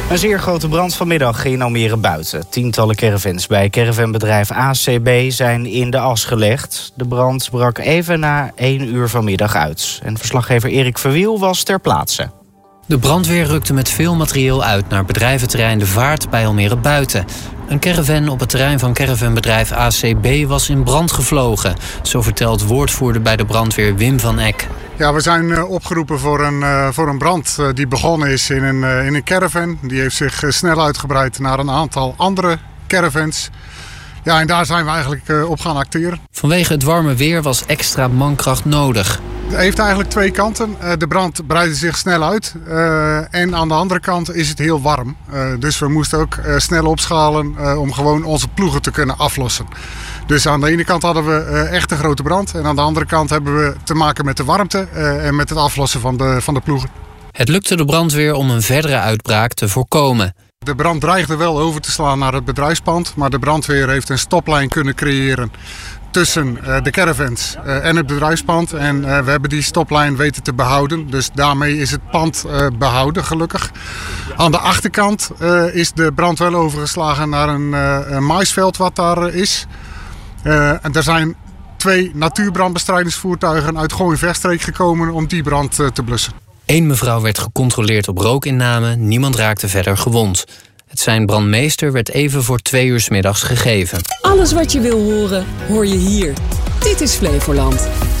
Een zeer grote brand vanmiddag in Almere Buiten. Tientallen caravans bij caravanbedrijf ACB zijn in de as gelegd. De brand brak even na 1 uur vanmiddag uit. En verslaggever Erik Verwiel was ter plaatse. De brandweer rukte met veel materieel uit naar bedrijventerrein De Vaart bij Almere Buiten. Een caravan op het terrein van caravanbedrijf ACB was in brand gevlogen. Zo vertelt woordvoerder bij de brandweer Wim van Eck. Ja, we zijn opgeroepen voor een brand die begonnen is in een caravan. Die heeft zich snel uitgebreid naar een aantal andere caravans. Ja, en daar zijn we eigenlijk op gaan acteren. Vanwege het warme weer was extra mankracht nodig. Het heeft eigenlijk 2 kanten. De brand breidde zich snel uit. En aan de andere kant is het heel warm. Dus we moesten ook snel opschalen om gewoon onze ploegen te kunnen aflossen. Dus aan de ene kant hadden we echt een grote brand. En aan de andere kant hebben we te maken met de warmte en met het aflossen van de ploegen. Het lukte de brandweer om een verdere uitbraak te voorkomen. De brand dreigde wel over te slaan naar het bedrijfspand. Maar de brandweer heeft een stoplijn kunnen creëren tussen de caravans en het bedrijfspand. En we hebben die stoplijn weten te behouden. Dus daarmee is het pand behouden, gelukkig. Aan de achterkant is de brand wel overgeslagen naar een maisveld wat daar is. En er zijn 2 natuurbrandbestrijdingsvoertuigen uit Gooi-Vechtstreek gekomen om die brand te blussen. 1 mevrouw werd gecontroleerd op rookinname, niemand raakte verder gewond. Het sein brandmeester werd even voor 2 uur 's middags gegeven. Alles wat je wil horen, hoor je hier. Dit is Flevoland.